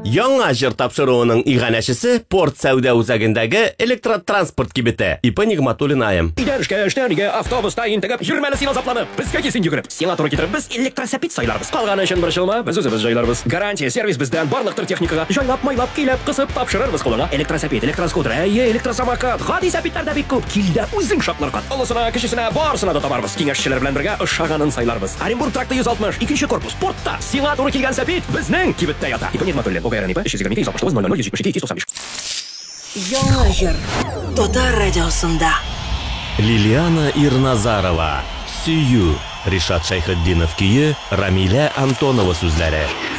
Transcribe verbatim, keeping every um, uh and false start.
Яңа җыр тапшыруының иганәчесе порт сәүдә үзәгендәге электротранспорт кибете. Ипа Нигъматуллин айым. Идән эшкә, эштән өйгә, автобуста интегеп, йөрмәле син азапланып, безгә кисен йөгереп. Сиңа туры китереп, без электросәпит сайларбыз. Калганы өчен борчылма, без үзебез җайларбыз. Гарантия сервис бездән барлык төр техникага җайлап, майлап, килеп, кысып тапшырырбыз кулыңа. Электросәпит, электроскутер, әйе, электросамокат, гади сәпитләр дә бик күп. Килдә үзең шатларга. Олысына, кечесенә, барысына да табарбыз. Киңәшчеләр белән бергә ошаганын сайларбыз. Оренбург тракты йөз алтмыш, икенче корпус, портта. Сиңа туры килгән сәпит безнең кибеттә ята. Ипа Нигъматуллин, ОГРН ипа, өч йөз егерме ике, йөз алтмыш тугыз, ноль ноль, йөз җитмеш ике, ике йөз туксан биш. Яңа җыр. Татар радиосында. Лилиана Ирназарова. Сөю. Ришат Шайхетдинов кие, Рамиля Антонова сүзләре.